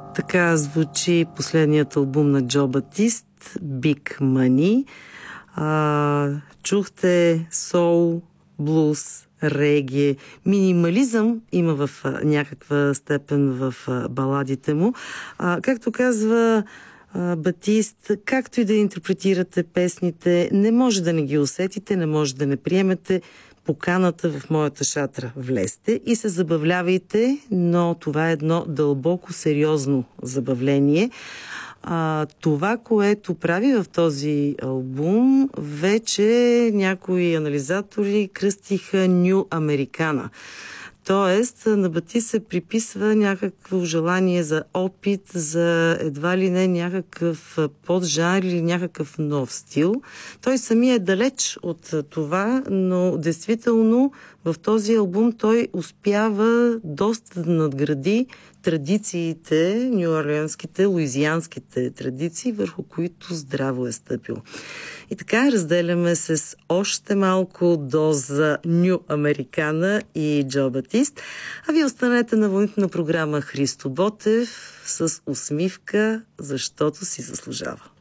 Така звучи последният албум на Джо Батист, Big Money. Чухте соул, блуз, реге, минимализъм има в някаква степен в баладите му. Както казва Батист, както и да интерпретирате песните, не може да не ги усетите, не може да не приемете поканата в моята шатра. Влезте и се забавлявайте, но това е едно дълбоко сериозно забавление. Това, което прави в този албум, вече някои анализатори кръстиха Ню Американа. Тоест, на Батист се приписва някакво желание за опит, за едва ли не някакъв поджанр или някакъв нов стил. Той самия е далеч от това, но действително в този албум той успява доста да надгради традициите, нюорлеанските, луизианските традиции, върху които здраво е стъпил. И така разделяме се с още малко доза Ню Американа и Джо Батист. А вие останете на вълните на програма Христо Ботев с усмивка, защото си заслужава.